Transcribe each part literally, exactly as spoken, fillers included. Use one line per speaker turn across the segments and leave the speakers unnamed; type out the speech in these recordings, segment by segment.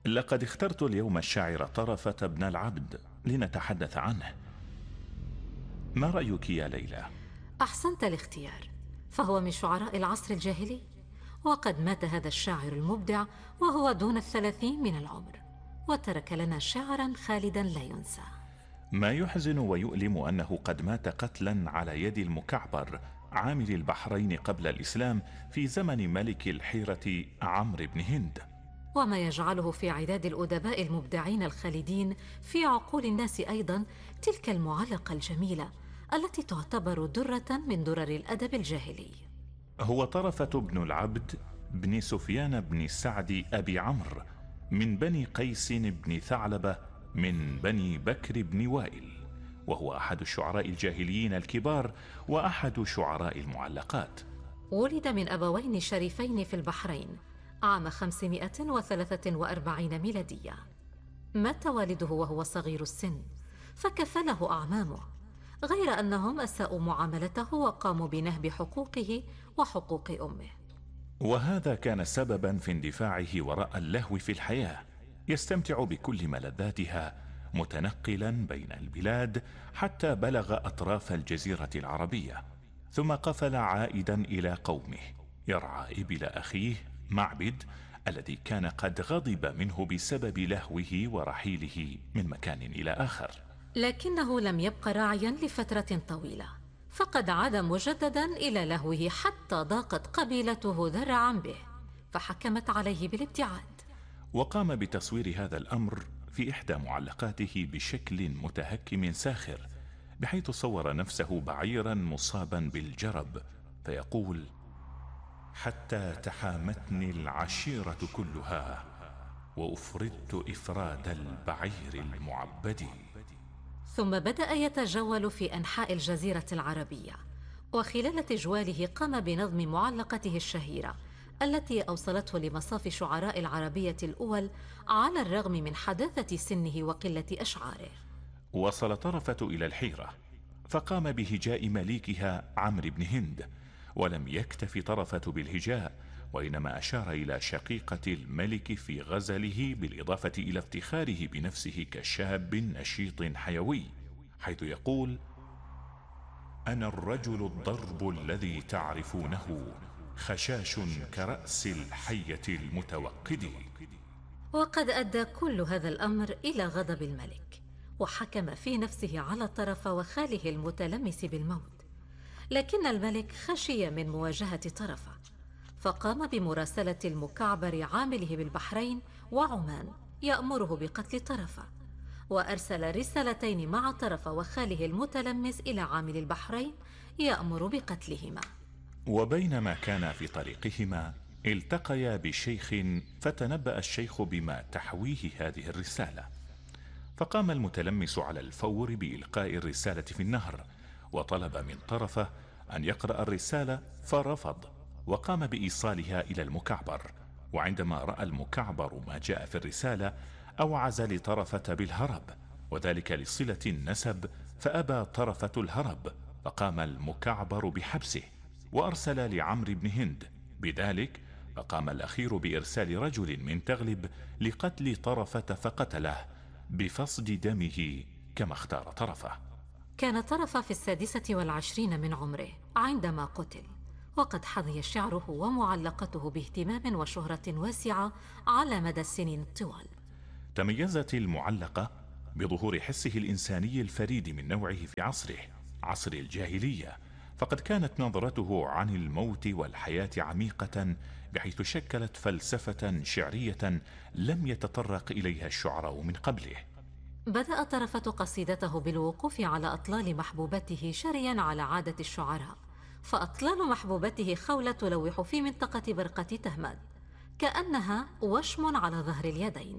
لقد اخترت اليوم الشاعر طرفة بن العبد لنتحدث عنه. ما رأيك يا ليلى؟
أحسنت الاختيار، فهو من شعراء العصر الجاهلي، وقد مات هذا الشاعر المبدع وهو دون الثلاثين من العمر، وترك لنا شعرا خالدا لا ينسى.
ما يحزن ويؤلم أنه قد مات قتلا على يد المكعبر عامل البحرين قبل الإسلام في زمن ملك الحيرة عمرو بن هند.
وما يجعله في عداد الأدباء المبدعين الخالدين في عقول الناس أيضا تلك المعلقة الجميلة التي تعتبر درة من درر الأدب الجاهلي.
هو طرفة بن العبد بن سفيان بن سعد أبي عمرو من بني قيس بن ثعلبة من بني بكر بن وائل، وهو أحد الشعراء الجاهليين الكبار وأحد شعراء المعلقات.
ولد من أبوين شريفين في البحرين عام خمسمائة وثلاثة وأربعين ميلادية. مات والده وهو صغير السن، فكفله أعمامه، غير أنهم أساءوا معاملته وقاموا بنهب حقوقه وحقوق أمه.
وهذا كان سببا في اندفاعه وراء اللهو في الحياة، يستمتع بكل ملذاتها متنقلا بين البلاد حتى بلغ أطراف الجزيرة العربية، ثم قفل عائدا إلى قومه يرعى إبل أخيه معبد الذي كان قد غضب منه بسبب لهوه ورحيله من مكان إلى آخر.
لكنه لم يبق راعيا لفترة طويلة، فقد عاد مجددا إلى لهوه حتى ضاقت قبيلته ذرعا به، فحكمت عليه بالابتعاد.
وقام بتصوير هذا الأمر في إحدى معلقاته بشكل متهكم ساخر، بحيث صور نفسه بعيرا مصابا بالجرب فيقول: حتى تحامتني العشيرة كلها وأفردت إفراد البعير المعبد.
ثم بدأ يتجول في أنحاء الجزيرة العربية، وخلال تجواله قام بنظم معلقته الشهيرة التي أوصلته لمصاف شعراء العربية الأول على الرغم من حداثة سنه وقلة أشعاره.
وصل طرفة إلى الحيرة فقام بهجاء مليكها عمرو بن هند، ولم يكتف طرفة بالهجاء، وإنما أشار إلى شقيقة الملك في غزله بالإضافة إلى افتخاره بنفسه كشاب نشيط حيوي، حيث يقول: أنا الرجل الضرب الذي تعرفونه، خشاش كرأس الحية المتوقد.
وقد أدى كل هذا الأمر إلى غضب الملك، وحكم في نفسه على طرف وخاله المتلمس بالموت، لكن الملك خشي من مواجهة طرفة، فقام بمراسلة المكعبر عامله بالبحرين وعمان يأمره بقتل طرفة، وأرسل رسالتين مع طرف وخاله المتلمس إلى عامل البحرين يأمر بقتلهما.
وبينما كان في طريقهما التقيا بشيخ، فتنبأ الشيخ بما تحويه هذه الرسالة، فقام المتلمس على الفور بإلقاء الرسالة في النهر، وطلب من طرفة أن يقرأ الرسالة فرفض، وقام بإيصالها إلى المكعبر. وعندما رأى المكعبر ما جاء في الرسالة أوعز لطرفة بالهرب، وذلك لصلة النسب، فأبى طرفة الهرب، فقام المكعبر بحبسه وأرسل لعمرو بن هند بذلك، فقام الأخير بإرسال رجل من تغلب لقتل طرفة فقتله بفصد دمه كما اختار طرفة.
كان طرفة في السادسة والعشرين من عمره عندما قتل، وقد حظي شعره ومعلقته باهتمام وشهرة واسعة على مدى السنين الطوال.
تميزت المعلقة بظهور حسه الإنساني الفريد من نوعه في عصره، عصر الجاهلية، فقد كانت نظرته عن الموت والحياة عميقة، بحيث شكلت فلسفة شعرية لم يتطرق إليها الشعراء من قبله.
بدأ طرفة قصيدته بالوقوف على أطلال محبوبته شريا على عادة الشعراء، فأطلال محبوبته خولة تلوح في منطقة برقة تهمد كأنها وشم على ظهر اليدين.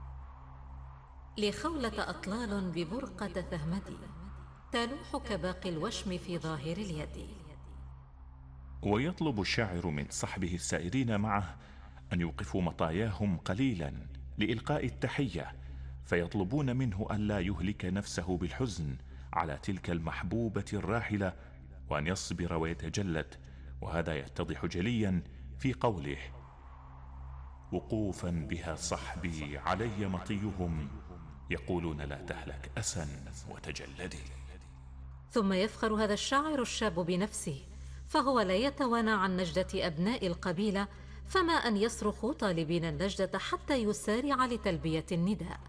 لخولة أطلال ببرقة تهمدي تلوح كباقي الوشم في ظاهر اليد.
ويطلب الشاعر من صحبه السائرين معه أن يوقفوا مطاياهم قليلا لإلقاء التحية، فيطلبون منه ألا يهلك نفسه بالحزن على تلك المحبوبة الراحلة، وأن يصبر ويتجلد. وهذا يتضح جليا في قوله: وقوفا بها صحبي علي مطيهم، يقولون لا تهلك أسا وتجلدي.
ثم يفخر هذا الشاعر الشاب بنفسه، فهو لا يتوانى عن نجدة أبناء القبيلة، فما أن يصرخ طالبين النجدة حتى يسارع لتلبية النداء.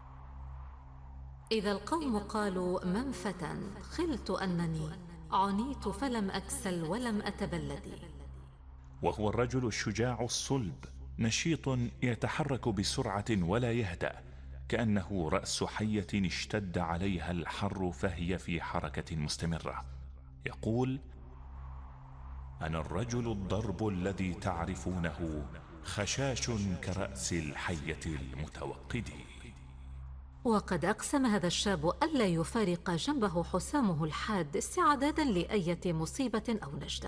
إذا القوم قالوا من فتى خلت أنني عنيت فلم أكسل ولم أتبلد.
وهو الرجل الشجاع الصلب، نشيط يتحرك بسرعة ولا يهدأ، كأنه رأس حية اشتد عليها الحر فهي في حركة مستمرة. يقول: أنا الرجل الضرب الذي تعرفونه، خشاش كرأس الحية المتوقد.
وقد أقسم هذا الشاب ألا يفارق جنبه حسامه الحاد استعدادا لأية مصيبة أو نجدة.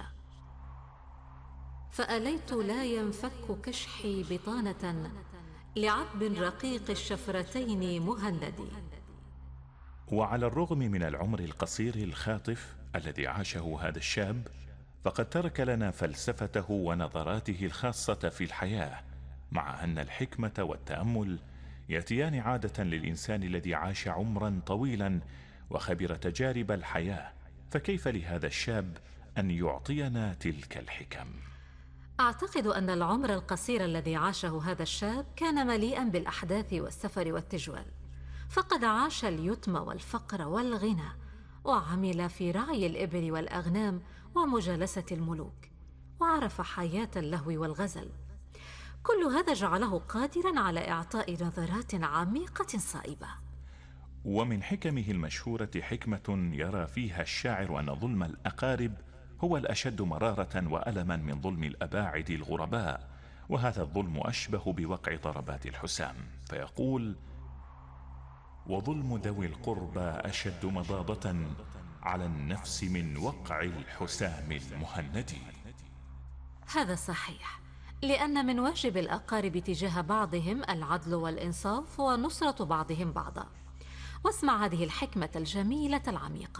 فأليت لا ينفك كشحي بطانة لعذب رقيق الشفرتين مهندي.
وعلى الرغم من العمر القصير الخاطف الذي عاشه هذا الشاب، فقد ترك لنا فلسفته ونظراته الخاصة في الحياة، مع أن الحكمة والتأمل يأتيان عادة للإنسان الذي عاش عمرا طويلا وخبر تجارب الحياة، فكيف لهذا الشاب أن يعطينا تلك الحكم؟
أعتقد أن العمر القصير الذي عاشه هذا الشاب كان مليئا بالأحداث والسفر والتجوال، فقد عاش اليتم والفقر والغنى، وعمل في رعي الإبل والأغنام ومجالسة الملوك، وعرف حياة اللهو والغزل. كل هذا جعله قادرا على إعطاء نظرات عميقة صائبة.
ومن حكمه المشهورة حكمة يرى فيها الشاعر أن ظلم الأقارب هو الأشد مرارة وألما من ظلم الأباعد الغرباء، وهذا الظلم أشبه بوقع ضربات الحسام، فيقول: وظلم ذوي القربى أشد مضاضة على النفس من وقع الحسام المهند.
هذا صحيح، لأن من واجب الأقارب تجاه بعضهم العدل والإنصاف ونصرة بعضهم بعضا. واسمع هذه الحكمة الجميلة العميقة: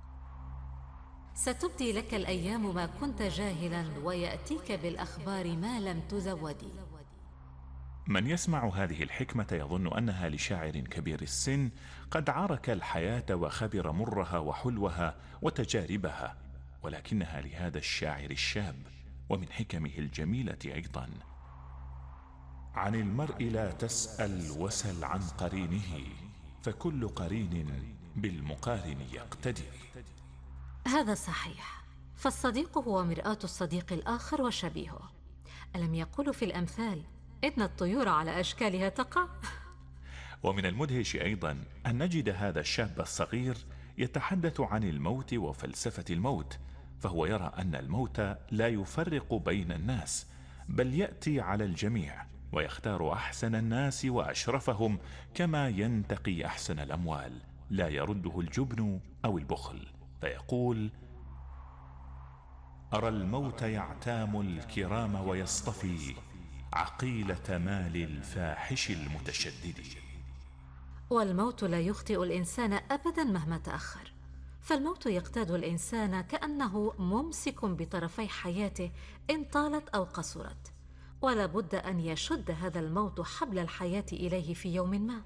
ستبدي لك الأيام ما كنت جاهلا، ويأتيك بالأخبار ما لم تزودي.
من يسمع هذه الحكمة يظن أنها لشاعر كبير السن قد عرك الحياة وخبر مرها وحلوها وتجاربها، ولكنها لهذا الشاعر الشاب. ومن حكمه الجميلة أيضا: عن المرء لا تسأل وسل عن قرينه، فكل قرين بالمقارن يقتدي.
هذا صحيح، فالصديق هو مرآة الصديق الآخر وشبيهه. ألم يقولوا في الأمثال إن الطيور على أشكالها تقع؟
ومن المدهش أيضا أن نجد هذا الشاب الصغير يتحدث عن الموت وفلسفة الموت، فهو يرى أن الموت لا يفرق بين الناس، بل يأتي على الجميع، ويختار أحسن الناس وأشرفهم، كما ينتقي أحسن الأموال، لا يرده الجبن أو البخل. فيقول: أرى الموت يعتام الكرام ويصطفي عقيلة مال الفاحش المتشدد.
والموت لا يخطئ الإنسان أبدا مهما تأخر، فالموت يقتاد الإنسان كأنه ممسك بطرفي حياته إن طالت أو قصرت، ولا بد أن يشد هذا الموت حبل الحياة إليه في يوم ما.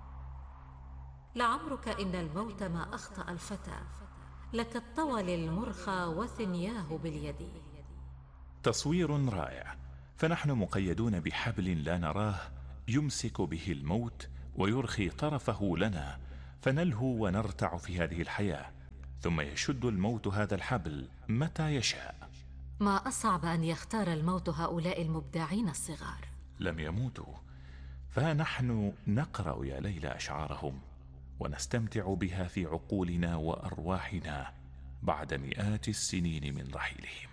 لعمرك إن الموت ما أخطأ الفتى، لك الطول المرخى وثنياه باليد.
تصوير رائع، فنحن مقيدون بحبل لا نراه يمسك به الموت ويرخي طرفه لنا، فنلهو ونرتع في هذه الحياة، ثم يشد الموت هذا الحبل متى يشاء.
ما أصعب أن يختار الموت هؤلاء المبدعين الصغار.
لم يموتوا، فنحن نقرأ يا ليلى أشعارهم ونستمتع بها في عقولنا وأرواحنا بعد مئات السنين من رحيلهم.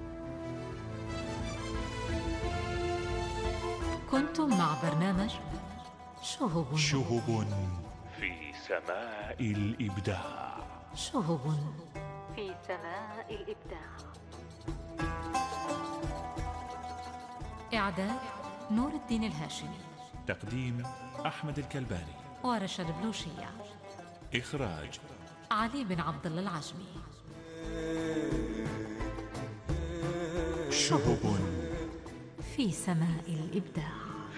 كنتم مع برنامج شهب
شهب في سماء الإبداع.
شهب في سماء الإبداع. إعداد نور الدين الهاشمي.
تقديم أحمد الكلباني
ورشد بلوشية.
إخراج
علي بن عبد الله العجمي.
شهب
في سماء الإبداع.